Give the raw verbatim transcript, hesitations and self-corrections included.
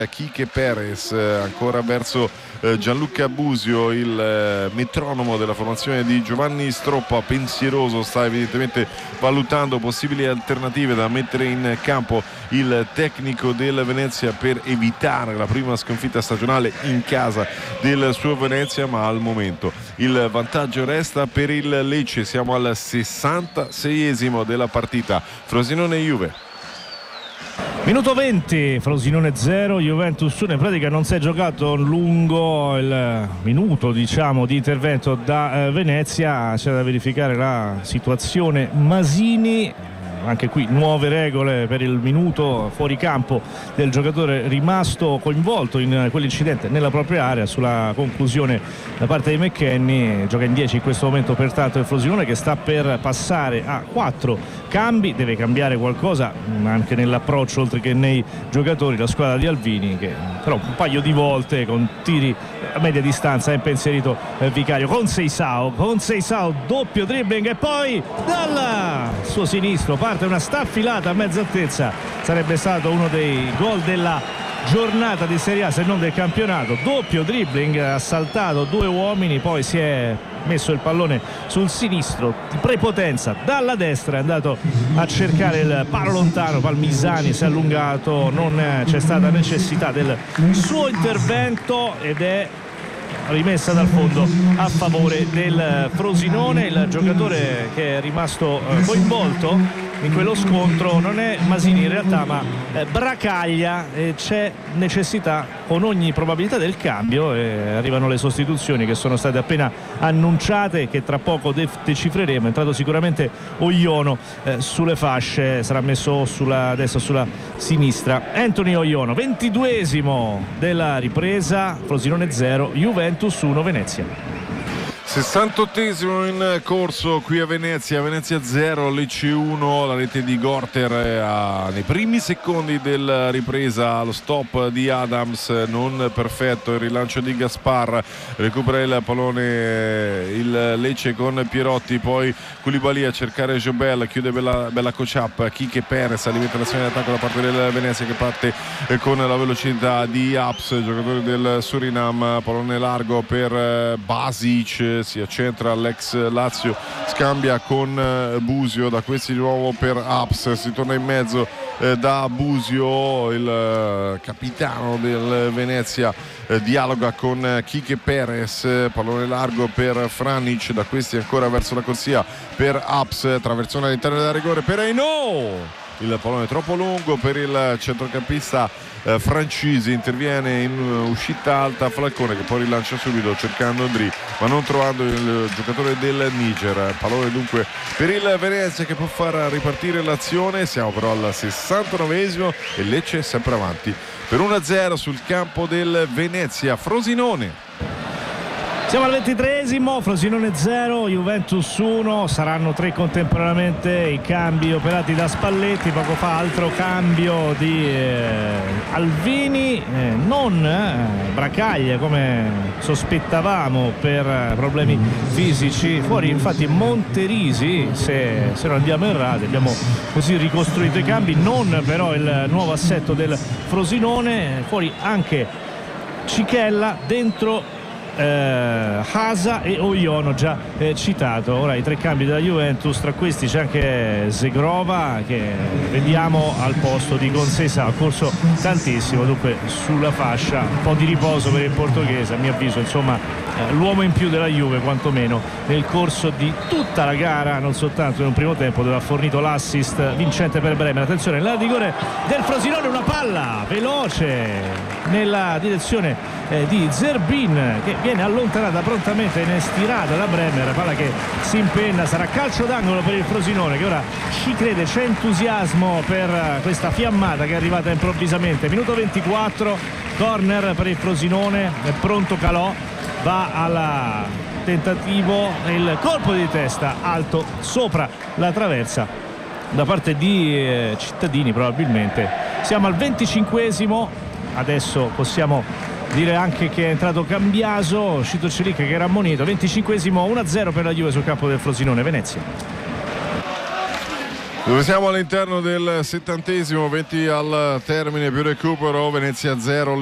Quique Perez, ancora verso Gianluca Busio, il metronomo della formazione di Giovanni Stroppa, pensieroso, sta evidentemente valutando possibili alternative da mettere in campo il tecnico del Venezia per evitare la prima sconfitta stagionale in casa del suo Venezia, ma al momento il vantaggio resta per il Lecce. Siamo al sessantaseiesimo della partita, Frosinone-Juve. Minuto venti, Frosinone zero, Juventus uno. In pratica non si è giocato lungo il minuto, diciamo, di intervento da eh, Venezia. C'è da verificare la situazione Masini. Anche qui nuove regole per il minuto fuori campo del giocatore rimasto coinvolto in quell'incidente nella propria area. Sulla conclusione da parte di McKennie, gioca in dieci in questo momento pertanto il Frosinone, che sta per passare a quattro cambi. Deve cambiare qualcosa anche nell'approccio oltre che nei giocatori la squadra di Alvini, che però un paio di volte con tiri a media distanza ha impensierito eh, Vicario. Con Seisao, con Seisao doppio dribbling e poi dal suo sinistro parte una staffilata a mezza altezza. Sarebbe stato uno dei gol della giornata di Serie A, se non del campionato. Doppio dribbling, ha saltato due uomini, poi si è messo il pallone sul sinistro di prepotenza, dalla destra è andato a cercare il palo lontano. Palmisani si è allungato, non c'è stata necessità del suo intervento ed è rimessa dal fondo a favore del Frosinone. Il giocatore che è rimasto coinvolto in quello scontro non è Masini in realtà, ma eh, Bracaglia, e c'è necessità con ogni probabilità del cambio, e arrivano le sostituzioni che sono state appena annunciate, che tra poco de- decifreremo. È entrato sicuramente Oiono eh, sulle fasce, sarà messo sulla destra o sulla sinistra Anthony Oiono. ventiduesimo della ripresa, Frosinone zero, Juventus uno, Venezia. sessantottesimo in corso qui a Venezia, Venezia zero, Lecce uno. La rete di Gorter a, nei primi secondi della ripresa, lo stop di Adams non perfetto, il rilancio di Gaspar, recupera il pallone il Lecce con Pierotti, poi Koulibaly a cercare Jobel, chiude Bella, Bella Kociap, Quique Perez alimenta l'azione di attacco da parte del Venezia, che parte con la velocità di Aps, giocatore del Surinam. Pallone largo per Basic, si accentra l'ex Lazio, scambia con Busio, da questi di nuovo per Aps, si torna in mezzo eh, da Busio, il eh, capitano del Venezia eh, dialoga con Quique Perez, pallone largo per Franic, da questi ancora verso la corsia per Aps, traversone all'interno della rigore per Eino. Il pallone troppo lungo per il centrocampista eh, francese, interviene in uscita alta Falcone, che poi rilancia subito cercando Ndri, ma non trovando il giocatore del Niger. Pallone dunque per il Venezia, che può far ripartire l'azione. Siamo però al sessantanovesimo e Lecce è sempre avanti per uno a zero sul campo del Venezia. Frosinone. Siamo al ventitreesimo, Frosinone zero, Juventus uno. Saranno tre contemporaneamente i cambi operati da Spalletti. Poco fa altro cambio di eh, Alvini, eh, non eh, Bracaglia come sospettavamo per eh, problemi fisici. Fuori infatti Monterisi, se, se non andiamo errati. Abbiamo così ricostruito i cambi, non però il nuovo assetto del Frosinone. Fuori anche Cichella, dentro Eh, Hasa e Oiono già eh, citato. Ora i tre cambi della Juventus, tra questi c'è anche Zegrova, che vediamo al posto di Conceição, ha corso tantissimo, dunque sulla fascia un po' di riposo per il portoghese, a mio avviso, insomma eh, l'uomo in più della Juve quantomeno nel corso di tutta la gara, non soltanto in un primo tempo dove ha fornito l'assist vincente per Bremer. Attenzione, la rigore del Frosinone, una palla veloce nella direzione eh, di Zerbin, che viene allontanata prontamente in stirata da Bremer, palla che si impenna, sarà calcio d'angolo per il Frosinone, che ora ci crede, c'è entusiasmo per questa fiammata che è arrivata improvvisamente. Minuto ventiquattro, corner per il Frosinone, è pronto Calò, va al tentativo, il colpo di testa alto sopra la traversa da parte di eh, Cittadini probabilmente. Siamo al venticinquesimo, adesso possiamo dire anche che è entrato Cambiaso, uscito Celic che era ammonito. venticinquesimo, uno a zero per la Juve sul campo del Frosinone. Venezia. Dove siamo all'interno del settantesimo, venti al termine più recupero, Venezia zero